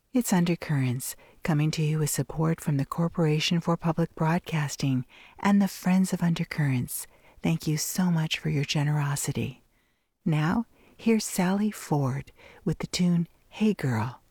It's Undercurrents, coming to you with support from the Corporation for Public Broadcasting and the Friends of Undercurrents. Thank you so much for your generosity. Now, here's Sally Ford with the tune Hey Girl.